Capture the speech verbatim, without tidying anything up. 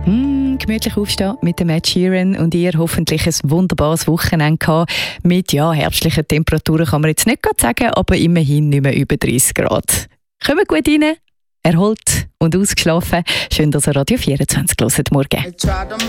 Mm, gemütlich aufstehen mit dem Ed Sheeran und ihr hoffentlich ein wunderbares Wochenende gehabt. Mit ja, herbstlichen Temperaturen kann man jetzt nicht gerade sagen, aber immerhin nicht mehr über dreißig Grad. Kommt gut rein, erholt und ausgeschlafen. Schön, dass ihr Radio vierundzwanzig hört morgen.